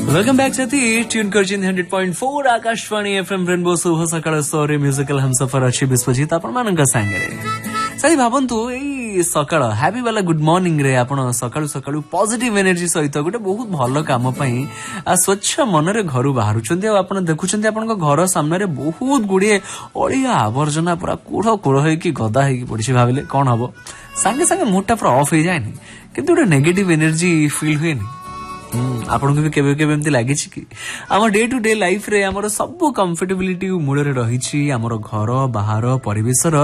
welcome back साथी tune कर 100.4 Akashvani FM rainbow शुभ सकाळ स्टोरी म्यूजिकल हमसफर अच्छी विश्वजीत आपण मानक सांगरे साथी भाबंतु एई सकाळ हैप्पी वाला गुड मॉर्निंग रे आपण सकाळू सकाळू पॉजिटिव एनर्जी सहित गोटे बहुत भल काम पई स्वच्छ मन रे घर बाहर छथि आपण देखुछथि आपण घर सामने रे बहुत गुडिए अळिया आवर्जना पूरा कोड़ कोड़ होई कि गदा होई पड़छि भाबिले कोन हबो संगे संगे मूड टा पूरा ऑफ हो जाए किंतु गोटे नेगेटिव एनर्जी फील हुए आपन को भी केबे केबे एमती लागि छि कि हमर डे टू डे लाइफ रे हमर सब कंफर्टेबिलिटी मूल रे रही छि हमर घर बाहर परिवेश